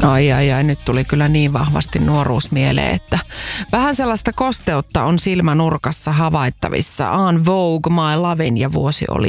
Ai, nyt tuli kyllä niin vahvasti nuoruus mieleen, että vähän sellaista kosteutta on silmänurkassa havaittavissa. En Vogue, My Lovin ja vuosi oli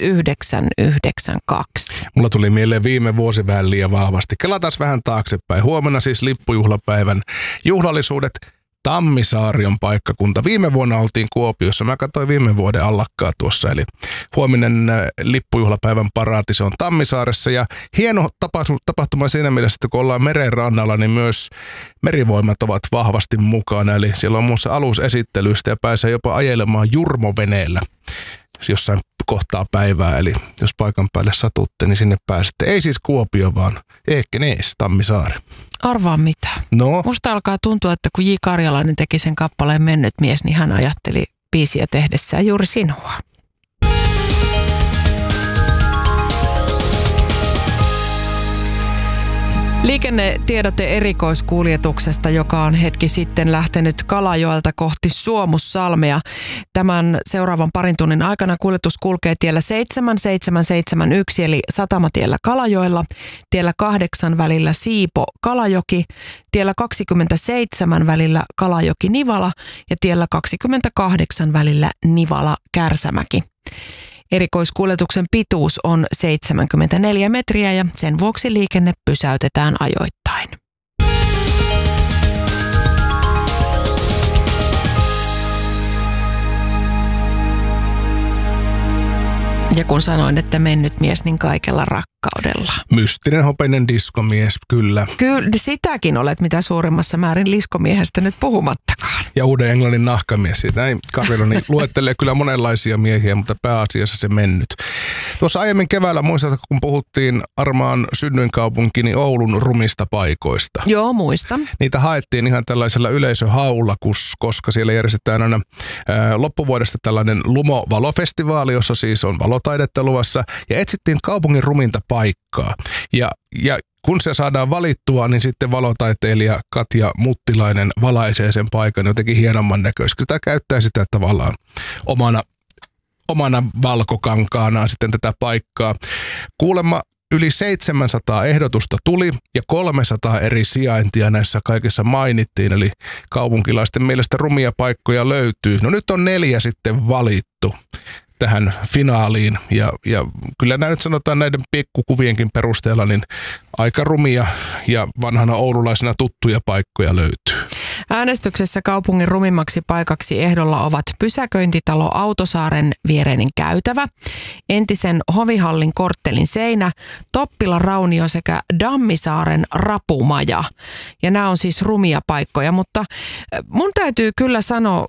1992. Mulla tuli mieleen viime vuosi vähän liian vahvasti. Kelataan vähän taaksepäin. Huomenna siis lippujuhlapäivän juhlallisuudet. Tammisaari on paikkakunta. Viime vuonna oltiin Kuopiossa. Mä katsoin viime vuoden allakkaa tuossa. Eli huominen lippujuhlapäivän paraati, se on Tammisaaressa. Ja hieno tapahtuma siinä mielessä, että kun ollaan meren rannalla, niin myös merivoimat ovat vahvasti mukana. Eli siellä on muun muassa alusesittelystä ja pääsee jopa ajelemaan jurmoveneellä jossain kohtaa päivää. Eli jos paikan päälle satutte, niin sinne pääsette. Ei siis Kuopio, vaan Ekenäs, Tammisaari. Arvaa mitä. No? Musta alkaa tuntua, että kun J. Karjalainen teki sen kappaleen Mennyt mies, niin hän ajatteli biisiä tehdessään juuri sinua. Liikennetiedote erikoiskuljetuksesta, joka on hetki sitten lähtenyt Kalajoelta kohti Suomussalmea. Tämän seuraavan parin tunnin aikana kuljetus kulkee tiellä 7771 eli Satamatiellä Kalajoella, tiellä 8 välillä Siipo-Kalajoki, tiellä 27 välillä Kalajoki-Nivala ja tiellä 28 välillä Nivala-Kärsämäki. Erikoiskuljetuksen pituus on 74 metriä ja sen vuoksi liikenne pysäytetään ajoittain. Ja kun sanoin, että mennyt mies, niin kaikella rakkaudella. Mystinen hopeinen diskomies, kyllä. Kyllä, sitäkin olet mitä suurimmassa määrin liskomiehestä nyt puhumattakaan. Ja Uuden Englannin nahkamies. Siitä ei Karveloni luettelee kyllä monenlaisia miehiä, mutta pääasiassa se mennyt. Tuossa aiemmin keväällä muistatko, kun puhuttiin Armaan synnyinkaupunki, niin Oulun rumista paikoista. Joo, muistan. Niitä haettiin ihan tällaisella yleisöhaulla, koska siellä järjestetään aina loppuvuodesta tällainen Lumo-valofestivaali, jossa siis on valotaidetta luvassa, ja etsittiin kaupungin ruminta paikkaa. Ja kun se saadaan valittua, niin sitten valotaiteilija Katja Muttilainen valaisee sen paikan jotenkin hienomman näköisesti. Sitä käyttää sitä tavallaan omana valkokankaanaan sitten tätä paikkaa. Kuulemma yli 700 ehdotusta tuli ja 300 eri sijaintia näissä kaikissa mainittiin, eli kaupunkilaisten mielestä rumia paikkoja löytyy. No nyt on 4 sitten valittu tähän finaaliin ja kyllä nämä nyt sanotaan näiden pikkukuvienkin perusteella niin aika rumia ja vanhana oululaisena tuttuja paikkoja löytyy. Äänestyksessä kaupungin rumimmaksi paikaksi ehdolla ovat pysäköintitalo Autosaaren viereinen käytävä, entisen Hovihallin korttelin seinä, Toppilan raunio sekä Dammisaaren rapumaja. Ja nämä on siis rumia paikkoja, mutta mun täytyy kyllä sanoa,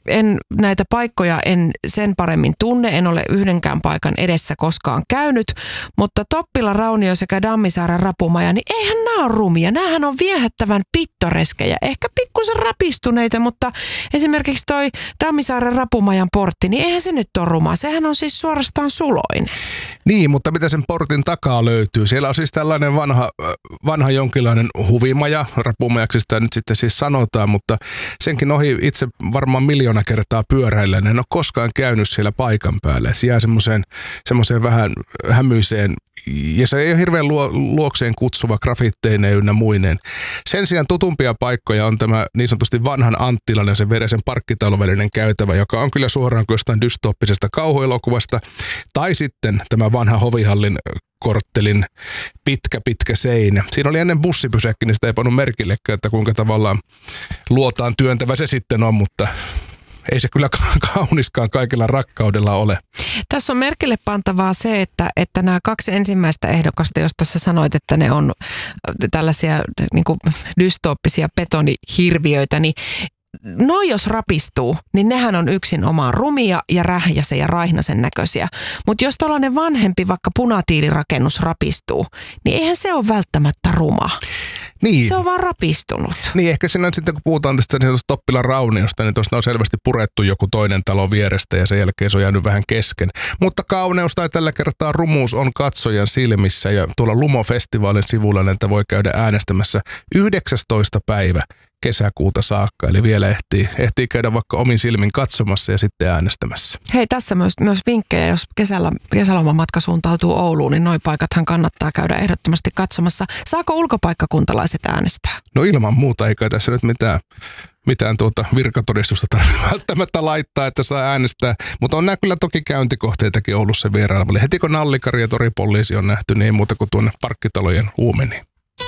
näitä paikkoja en sen paremmin tunne, en ole yhdenkään paikan edessä koskaan käynyt, mutta Toppilan raunio sekä Dammisaaren rapumaja, niin eihän nämä ole rumia. Nämähän on viehättävän pittoreskejä, ehkä pikkusen rapistuneita, mutta esimerkiksi toi Dammisaaren rapumajan portti, niin eihän se nyt ole ruma. Sehän on siis suorastaan suloinen. Niin, mutta mitä sen portin takaa löytyy? Siellä on siis tällainen vanha jonkinlainen huvimaja, rapumajaksi sitä nyt sitten siis sanotaan, mutta senkin ohi itse varmaan 1,000,000 kertaa pyöräillen. En ole koskaan käynyt siellä paikan päälle. Se jää semmoiseen vähän hämyiseen, ja se ei ole hirveän luokseen kutsuva grafitteineen ynnä muineen. Sen sijaan tutumpia paikkoja on tämä niin sanotusti vanhan Anttilan ja sen verisen parkkitalon välinen käytävä, joka on kyllä suoraan jostain dystooppisesta kauhuelokuvasta, tai sitten tämä vanha Hovihallin korttelin pitkä seinä. Siinä oli ennen bussipysäkki, niin sitä ei pannut merkillekään, että kuinka tavallaan luotaan työntävä se sitten on, mutta ei se kyllä kauniskaan kaikilla rakkaudella ole. Tässä on merkille pantavaa se, että nämä 2 ensimmäistä ehdokasta, jos tässä sanoit, että ne on tällaisia niin kuin dystooppisia betonihirviöitä, niin no jos rapistuu, niin nehän on yksin omaan rumia ja rähjäsen ja raihnasen näköisiä. Mutta jos tällainen vanhempi vaikka punatiilirakennus rapistuu, niin eihän se ole välttämättä ruma. Niin. Se on vaan rapistunut. Niin, ehkä siinä sitten kun puhutaan tästä niin Toppilan rauniosta, niin tuosta on selvästi purettu joku toinen talo vierestä ja sen jälkeen se on jäänyt vähän kesken. Mutta kauneus tai tällä kertaa rumuus on katsojan silmissä ja tuolla Lumo-festivaalin sivulla näitä voi käydä äänestämässä 19. päivä kesäkuuta saakka. Eli vielä ehtii käydä vaikka omin silmin katsomassa ja sitten äänestämässä. Hei, tässä myös vinkkejä, jos kesälomamatka suuntautuu Ouluun, niin noi paikathan kannattaa käydä ehdottomasti katsomassa. Saako ulkopaikkakuntalaiset äänestää? No ilman muuta, eikä tässä nyt mitään virkatodistusta tarvitse välttämättä laittaa, että saa äänestää. Mutta on nämä kyllä toki käyntikohteitakin Oulussa vierailla. Heti kun Nallikari ja Toripoliisi on nähty, niin ei muuta kuin tuonne parkkitalojen uumeniin.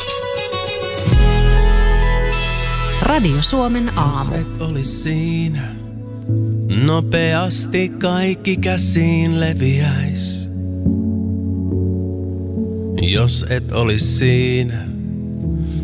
Radio Suomen aamu. Jos et olis siinä, nopeasti kaikki käsiin leviäis. Jos et olis siinä,